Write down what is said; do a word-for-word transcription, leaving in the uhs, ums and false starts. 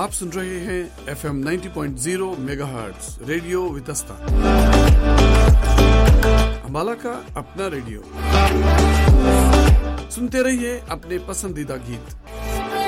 आप सुन रहे हैं एफ एम नब्बे point zero megahertz radio Vitasta, Ambala का अपना रेडियो। सुनते रहिए अपने पसंदीदा गीत।